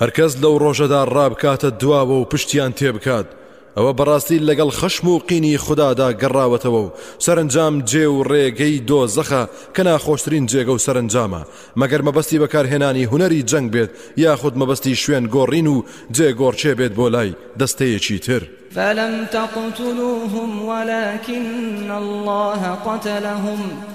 هەرکەس لەو ڕۆژەدا ڕابکاتە دواوە و پشتیان تێبکات ئەوە بەڕاستی لەگەڵ خەشم و قینی خودادا گەڕاوەتەوە و سەرنجام جێ و ڕێگەی دۆزەخە کە ناخۆشترین جێگە و سەرنجامە مەگەر مەبەستی بەکارهێنانی هونەری جەنگ بێت یاخود مەبەستی شوێن گۆڕین و جێگۆڕچێ بێت بۆ لای دەستەیەکی تر. فلم تقتلوهم ولكن الله قتلهم